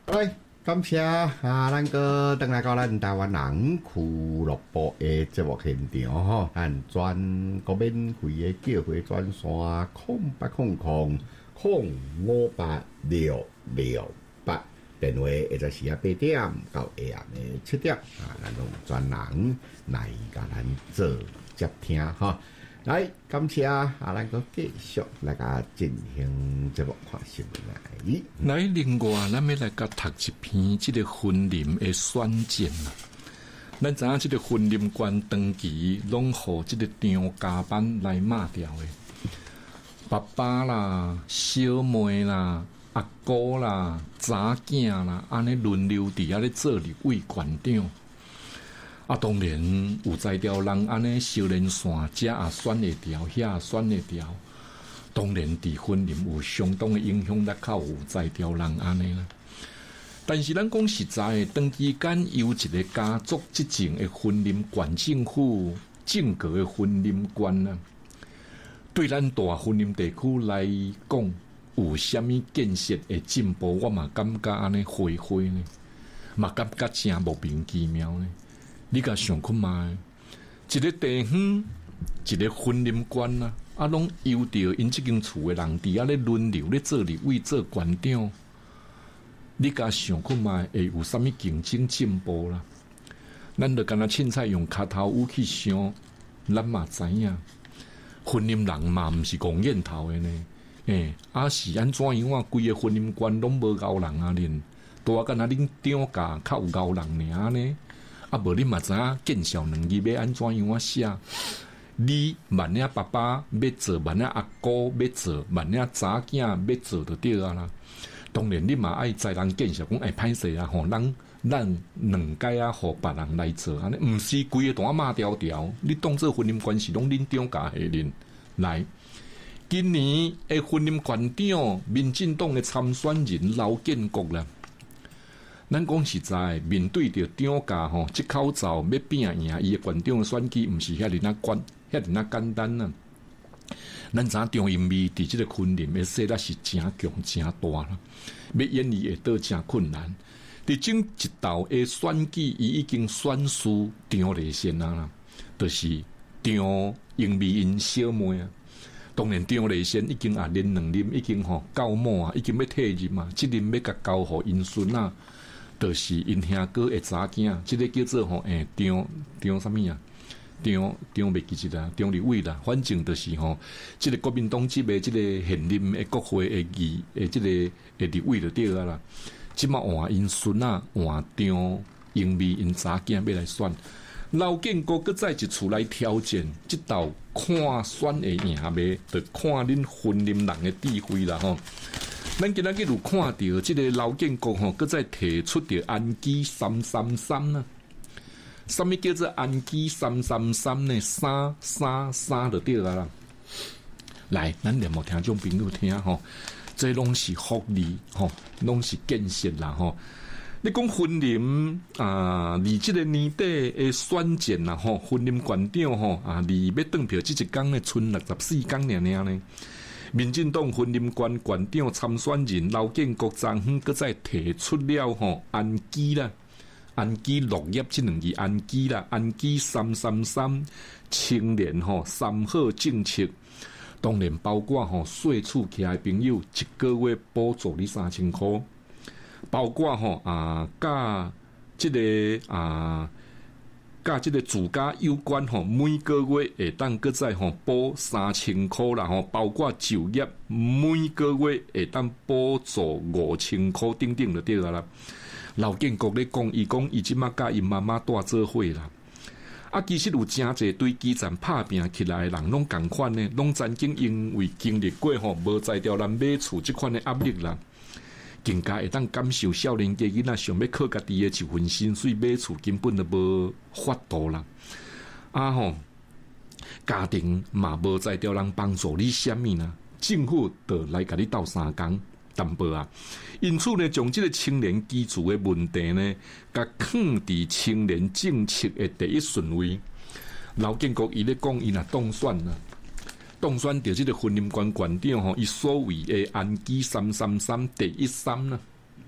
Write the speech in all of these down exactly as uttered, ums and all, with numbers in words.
来，感谢啊，咱个等来到咱台湾人俱乐部的节目现场吼，咱全国免费的叫回专线空八空空空五八六六八，电话或者是啊八点到下暗的七点啊，咱用专人来甲咱做接听哈。来，感谢啊，咱个继续来甲进行节目看新闻来。 来，另外，咱要来甲读一篇即个婚林的选荐啦。咱知影即个婚林官长期拢互即个张家班来骂掉的，爸爸啦、小妹啦、阿姑啦、查囝啦，安尼轮流伫遐咧做立委县长。啊，当然有才调人安尼修炼线，遮也选会调，遐也选会调。当然，伫婚林有相当的影响力，靠有才调人安尼啦。但是咱讲实在，长期间由一个家族执政的婚林县政府正格的婚林县啊，对咱大婚林地区来讲，有虾米建设的进步，我嘛感觉安尼灰灰呢，嘛感觉真莫名其妙呢。你甲想看卖，一个地方，一个婚林县啊，啊，拢由着因即间厝的人伫遐咧轮流咧做立委做县长。你甲想看卖，会有啥物竞争进步啦？咱着干那凊彩用脚头舞去想，咱嘛知影，婚林人嘛毋是讲烟头的呢。诶、欸，啊是安怎样啊？规个婚林县拢无够人啊，恁多干那恁张家较有够人尔呢？啊，无你嘛知影见笑两字要安怎样啊写？你万领爸爸要做，万领阿姑要做，万领查囝要做就对啊啦。当然你嘛爱知人见笑，讲爱歹势啊，吼，咱咱两届啊，互别人来做，安尼毋是规个单骂条条，你当做婚姻关系拢恁张家下人来。今年诶婚姻县长，民进党诶参选人刘建国啦。咱讲实在，面对着张家吼，即口罩要拼赢，伊诶县长诶选举，毋是遐尔啊关，遐尔啊简单啊。咱知影中英味伫即个昆林诶势力是真强真大啦，要演绎会倒真困难。伫整一道诶选举，伊已经选输张丽仙啊啦，就是张英味因小妹啊。当然，张丽仙已经啊连两任已经吼够满啊，已经要退任啊，即任要甲交互因孙啊。就是因兄哥会查囝，即、这个叫做吼诶张张啥物啊？张张袂记即啦，张立伟啦，反正就是吼，即、这个国民党籍诶即个现任诶国会诶议诶即个诶立伟就对啊啦。即马换因孙啊，换张英美因查囝要来选，刘建国搁再一厝来挑战，即道看选会赢袂，就看恁婚林人诶智慧啦吼。咱今仔日有看到即个刘建国吼，搁再提出着安基三三三呢？什么叫做安基三三三呢？三三三就对啦。来，咱连无听众朋友听吼，这拢是福利吼，拢是建设啦吼。你讲婚林啊，离即个年底诶选战啦吼，婚林县长吼啊，离要登票即一天诶，剩六十四天尔尔呢。民进党婚林县县长参选人刘建国昨昏搁再提出了吼安基啦，安基落叶即两字安基啦，安基三三三青年吼三好政策，当然包括吼税厝起来朋友一个月补助你三千块，包括吼啊甲即、这个啊。甲即个自家有关吼，每个月会当搁再吼补三千箍啦吼，包括就业每个月会当补助五千箍，等等就对啦。刘建国咧讲，伊讲伊即马甲因妈妈带做伙啦。啊，其实有真侪对基层拍拼起来的人，拢共款呢，拢曾经因为经历过吼无才调人买厝即款的压力啦。更加会当感受少年家囡仔想要靠家己的一份薪水买厝，根本就无法度啦。啊吼，家庭嘛无在调人帮助你什么呢？政府就来甲你斗三工淡薄啊。因此呢，将这个青年居住的问题呢，甲放伫青年政策的第一顺位。刘建国伊咧讲，伊若当选啦。当选到这个婚林县县长吼，伊所谓的安基三三三第一三啦，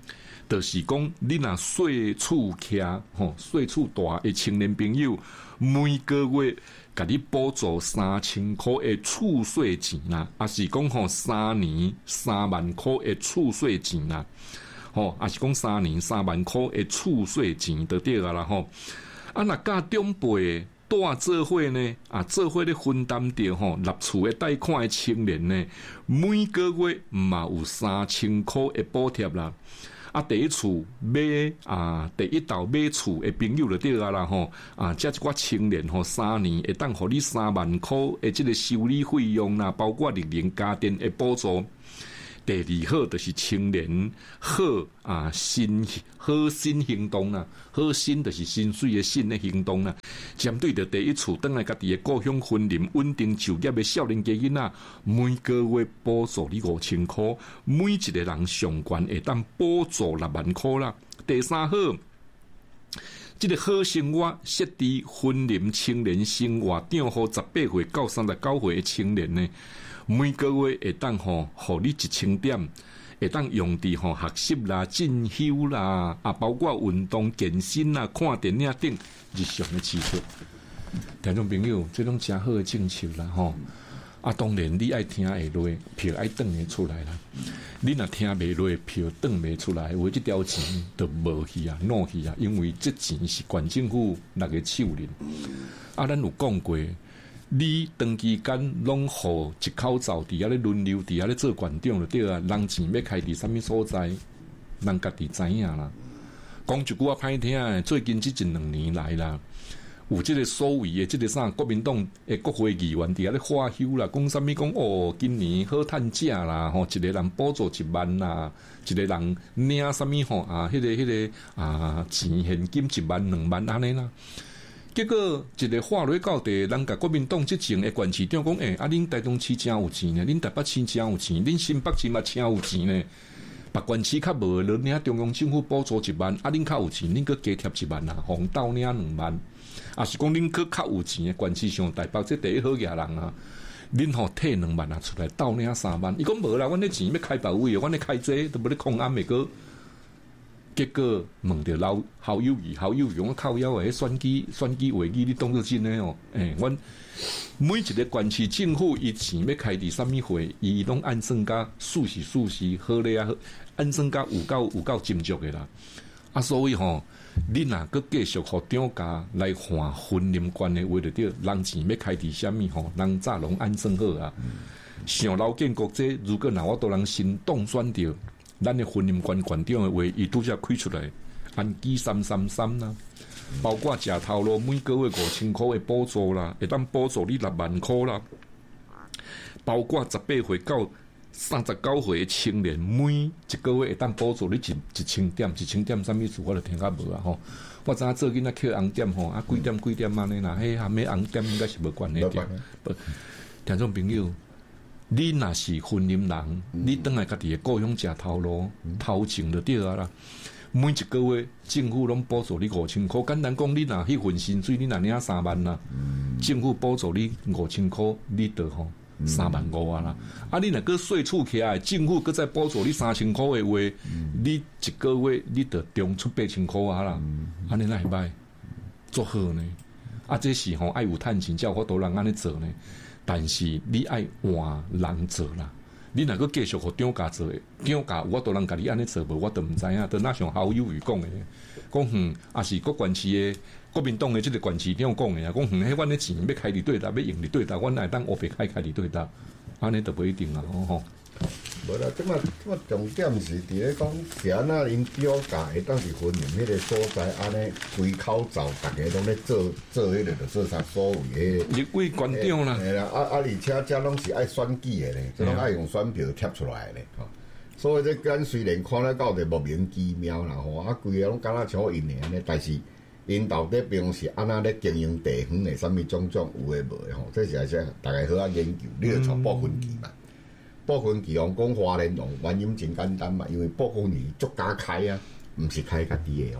就是讲，你若岁厝徛吼，岁厝大的青年朋友，每个月甲你补助三千块的储税钱啦，啊是讲吼三年三万块的储税钱啦，吼，啊是讲三年三万块的储税钱就对啊啦吼。啊，若甲长辈带做伙呢，啊做伙咧分担着吼纳厝的贷款的青年呢，每个月嘛有三千块的补贴啦。啊，第一厝买啊，第一道买厝的朋友就对啊啦吼，啊，这一寡青年吼，三年会当互你三万块的这个修理费用啦，包括零零家电的补助。第二好就是青年好啊，新好新行动啦，好新就是薪水的新的行动啦。针对着第一厝倒来家己的故乡婚龄稳定就业的少年家囡仔，每个月补助你五千块，每一个人上悬会当补助六万块啦。第三好，这个好生活设置婚龄青年生活账户，十八岁到三十九岁的青年呢，每个月会当吼，互你一千点，会当用伫吼学习啦、进修啦，啊，包括运动、健身啦、看电影等日常的支出。听众朋友，这种真好的政策啦，吼。啊，当然你爱听会落，票爱转会出来啦。你若听袂落，票转袂出来，为这条钱就无去啊，弄去啊，因为这钱是县政府那个手里。啊，咱有讲过。你长期间拢互一口罩伫遐咧轮流伫遐咧做馆长就对啊，人钱要开伫啥物所在，人家己知影啦。讲一句话歹听诶，最近即一两年来啦，有即个所谓诶即个啥国民党诶国会议员伫遐咧花休啦，讲啥物讲哦，今年好趁假啦，吼，一个人补助一万啦，一个人领啥物吼啊，迄、那个迄、那个啊钱现金一万两万安尼啦。结果一个话落到地，人甲国民党执政的县市长讲：诶、欸，啊，恁台中市真有钱呢，恁台北市真有钱，恁新北市嘛真有钱呢。别县市较无，恁领中央政府补助一万，啊，恁较有钱，恁搁加贴一万啊，红豆领两万。啊，是讲恁搁较有钱的县市上台北这第一好野人啊，恁吼摕两万啊出来，斗领三万。伊讲无啦，阮咧钱要开别位，阮咧开这都无咧空暗的个。结果问着老好友谊，好友谊我靠腰诶，选举选举会议你当作真诶哦？诶、欸，阮每一个县市政府伊钱要开伫啥物会，伊拢按算甲数是数是好咧啊，按算甲有够有够斟酌诶啦。啊，所以吼，你若搁继续互涨价来换婚姻观诶话，就对，人钱要开伫啥物吼，人早拢按算好啊。想老建国这，如果若我都人新当选着。咱的婚姻观县长的话，伊拄则开出来，按基三三三啦，包括食头路每个月五千块的补助啦，会当补助你六万块啦，包括十八岁到三十九岁的青年，每一个月会当补助你一一千点，一千点啥物事我就听较无啊吼。我知影做囡仔扣红点吼，啊几点几点安尼啦，迄含咩红点应该是无关系的。听众朋友。你若是婚姻人，嗯、你倒来家己的故乡食头路，嗯、头前就对啊啦。每一个月政府拢补助你五千块，简单讲，你若迄份薪水，你若领三万啦，嗯、政府补助你五千块，你得吼三万五啊啦。嗯、啊，你若个税厝起来，政府搁再补助你三千块的话，嗯、你一个月你得中出八千块啊啦。安尼哪会歹？做好呢？啊，这是吼爱有趁钱，才有法度人安尼做呢。但是你爱换人做啦，你若个继续互涨价做，涨价我都人甲你安尼做无，我都毋知影。都那像好友谊讲诶，讲哼，也是各县市诶国民党诶即个县市长讲诶啊，讲哼，迄阮诶钱要开伫对搭，要用伫对搭，阮来当乌白开开伫对搭，安尼都不一定啊，吼。 无啦，即马即马重点是伫咧讲，是安那因标价会当是婚姻迄个所在，安尼规口罩，逐个拢咧做做迄个，就做啥所谓迄个。立委县长啦，嘿啦，啊啊，而且遮拢是爱选举诶咧，即拢爱用选票贴出来诶咧，吼。所以这咱虽然看了到底莫名其妙啦，吼，啊，规个拢敢若像因诶安尼，但是因到底平时安那咧经营地方诶，啥物种种有诶无诶吼，这是还是大家好啊研究，你著从部分期嘛。部分期用讲花莲用原因真简单嘛，因为部分期足加开啊，毋是开家己诶哦，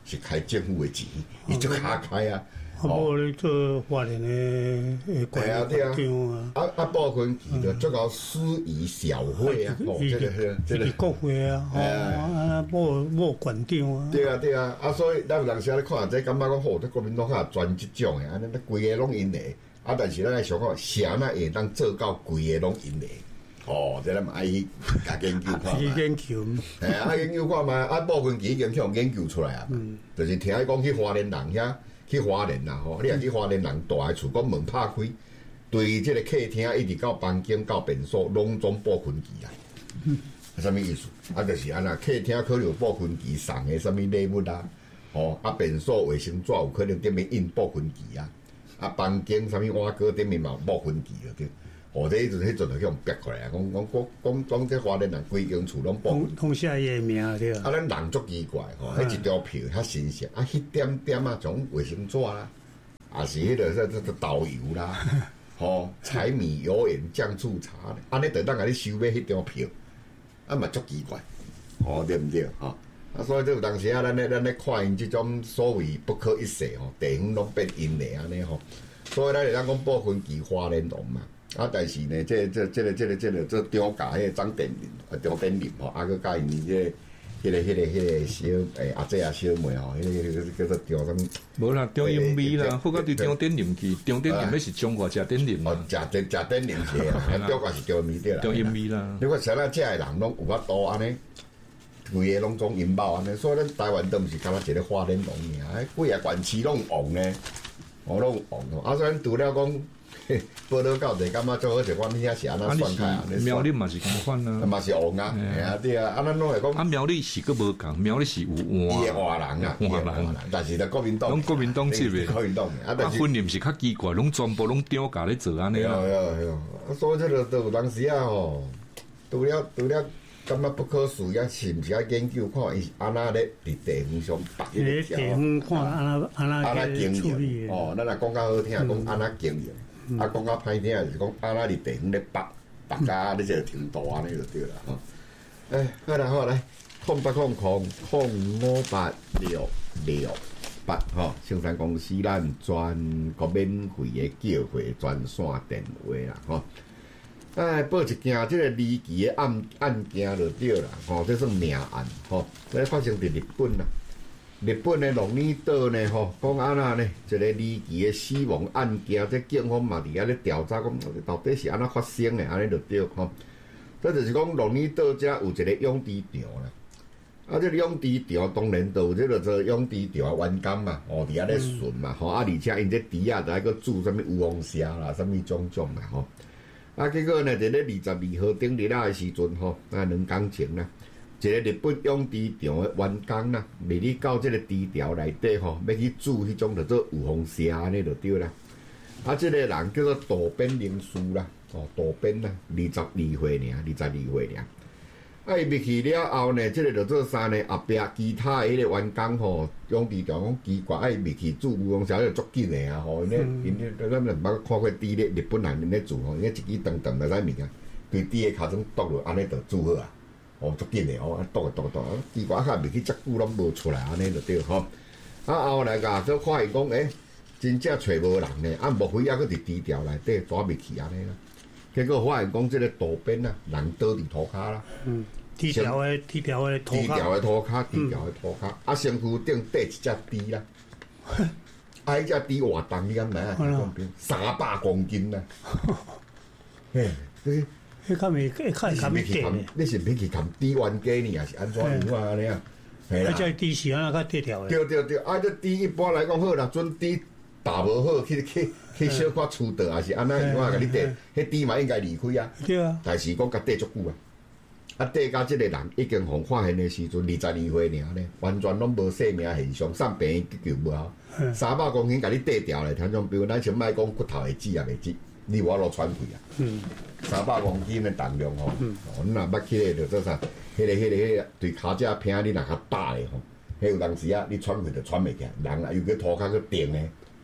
是开政府的钱，伊就卡开啊。 啊，无咧做法人的管管长啊， 啊啊，部分期就做到私仪小会啊，哦，这个这个国会啊，哦，啊，无无管长啊。 对啊对啊，啊，所以咱有当时咧看这，感觉讲吼，这国民党较专即种的，安尼咧规个拢因的。啊，但是咱来想看，谁那会当做到规个拢因的？哦，这咱嘛爱去甲研究看嘛。 研究。 哎，啊研究看嘛，啊部分期已经去互研究出来啊嘛，就是听伊讲去花莲人遐。去花莲啦吼，你若去花莲人大个厝，讲门拍开，对即个客厅一直到房间到便所，拢总报分期啊。嗯，啥物意思？啊，就是安那客厅可能有报分期送诶啥物礼物啊，吼啊便所卫生纸有可能顶面印报分期啊，啊房间啥物碗糕顶面嘛有报分期了对。哦，这迄阵迄阵就去用逼过来啊！讲讲讲讲讲，这花莲人规间厝拢报。 通写伊诶名对啊。 啊，咱人足奇怪吼，迄一张票较新鲜，啊，迄点点啊，种卫生纸啦，啊是迄个这这导游啦，吼，柴米油盐酱醋茶，安尼就当甲你收买迄张票，啊嘛足奇怪，吼对毋对？吼，啊，所以这有当时啊，咱咧咱咧看因即种所谓不可一世吼，地方拢变因的安尼吼，所以咱会当讲部分期花莲龙嘛。啊，但是呢，这这这个这个这个这张家迄个张典林，啊张典林吼，啊佮甲因这迄个迄个迄个小诶阿姐啊小妹吼，迄个迄个叫做张什么？ 无啦，张英美啦，或者对张典林去，张典林那是中华假典林哦，假真假典林是啊，中国是张美对啦。 张英美啦， 你看像咱遮诶人拢有法度安尼，规个拢总引爆安尼，所以咱台湾都毋是干那一个花莲王尔，几啊县市拢王呢，哦拢王哦，啊所以咱除了讲。报道到地，感觉做好者，我们遐是安那算开啊？ 苗栗嘛是共款啊， 嘛是王啊，系啊对啊，啊咱拢会讲。 啊苗栗是个无共，苗栗是有换。伊华人啊， 华人， 但是咧国民党。 拢国民党级的。国民党啊，但是分念是较奇怪，拢全部拢丢架咧做安尼啊。 对啊对啊，啊所以这个都有当时啊吼，除了除了感觉不可思议，是毋是啊研究看伊是安那咧伫地方上摆迄个地方看安那安那安那经营哦，咱若讲较好听，讲安那经营。啊，讲较歹听就是讲，安那伫地方咧北北家你这个程度安尼就对啦吼。哎，好啦好来，空八空空空五八六六八吼，青山公司咱专国免费的叫货专线电话啦吼。哎，报一件即个离奇的案案件就对啦吼，这算命案吼，这发生伫日本啦。日本的龙女岛呢，吼，讲安那呢，一个离奇的死亡案件，这警方嘛伫遐咧调查，讲到底是安怎发生的，安尼就对吼。这就是讲龙女岛遮有一个养殖场啦，啊，这个养殖场当然都有这个做养殖场的员工嘛，哦，伫遐咧巡嘛，吼、嗯，啊，而且因这猪啊，就还佫煮啥物乌龙虾啦，啥物种种啦，吼。啊，结果呢，伫咧二十二号顶日仔的时阵，吼，啊，两工前啦。一个日本养殖场的员工啦，袂哩到即个猪条内底吼，要去煮迄种叫做有风虾安尼就对啦。啊，即、這个人叫做渡边灵树啦，哦，渡边啦，二十二岁尔，二十二岁尔。啊，伊入去了后呢，即、這个就做啥呢？后壁其他迄个员工吼，养殖场讲奇怪，啊，伊入去煮有风虾就足紧的啊，吼，因咧因咧咱咱捌看过猪咧，日本人因咧煮吼，因咧一支长长来啥物件，对猪的尻川剁落，安尼就煮好啊。哦，足紧的哦，剁剁剁，奇怪较袂去遮久拢无出来，安尼就对吼。啊后来甲佫发现讲，诶、欸，真正找无人呢，啊莫非抑佫伫猪条内底抓袂去安尼啦？结果发现讲，即个渡边啊，人倒伫涂骹啦。嗯， 猪条的猪条的涂骹， 猪条的涂骹，猪条的涂骹，啊身躯顶缀一只猪啦。啊，迄只猪偌重，你敢知影？三百公斤啦。嘿，这。 迄较袂，较会较袂低。 你是要去含猪冤家呢，还是安怎样啊？安尼啊？ 系啦。啊，这猪是安那较低调的。 对对对，啊，这猪一般来讲好啦，准猪打无好，去去去小可厝倒，还是安那？我甲你缀，迄猪嘛应该离开啊。 对啊。 但是讲甲缀足久啊，啊缀甲即个人已经互发现的时阵，二十二岁尔呢，完全拢无生命现象，送病院急救无效。三百公斤甲你缀掉咧，听种比如咱先莫讲骨头会止也袂止。你我落喘气啊！嗯，三百公斤的重量吼，嗯，哦，你若捌起来就做啥？迄、那个、迄、那个、迄个对骹只偏，你若较大咧吼，迄有当时啊，你喘气就喘袂起来，人啊又去涂骹去顶咧，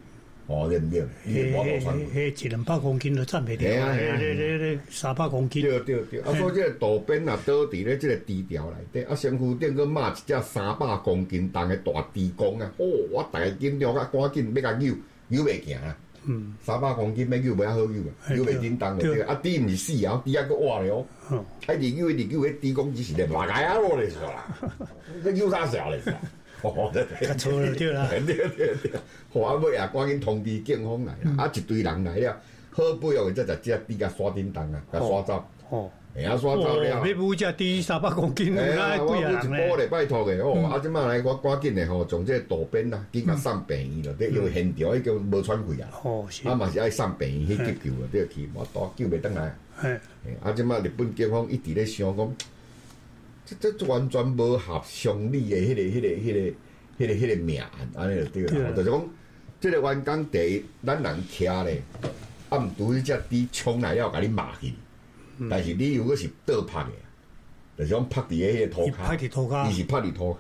哦，对毋对？你我无穿过。 迄一两百公斤都站袂掉，迄迄迄三百公斤。 对对对，啊，所以这个渡边啊，倒伫咧这个猪条内底，啊，身躯顶个骂一只三百公斤重的大猪公啊！哦，我大家紧张啊，赶紧要甲扭，扭袂行啊。嗯。三百公斤要扭袂好扭啊，扭袂叮当的。啊，猪毋是死啊，猪还佫活咧哦。啊，一直扭一直扭，迄猪公只是咧麻解啊落咧是啦，迄扭啥小咧是啦。哦， 较错了对啦， 对对对，好啊尾啊，赶紧通知警方来啦，啊一堆人来了，好不容易才只只猪甲刷叮当啊，甲刷走，哦，哎啊刷走了， 要买只猪三百公斤， 哎啊， 我买一包咧，拜托嘅，哦，啊即摆来我赶紧咧吼，从这渡边啊，紧甲送病院咯，因为现场已经无喘气啊，哦，啊嘛是爱送病院去急救啊，对去，我大救袂倒来，哎，啊即摆日本警方一直咧想讲。这这完全无合常理的，迄、那个、迄、那个、迄、那个、迄、那个、迄、那个命案，安尼就对啦。就是讲，这个员工第一，咱人徛咧，啊，毋拄迄只猪冲来了，甲你骂去，嗯、但是你如果是倒拍的，就是讲拍伫迄个涂骹，伊是拍伫涂骹。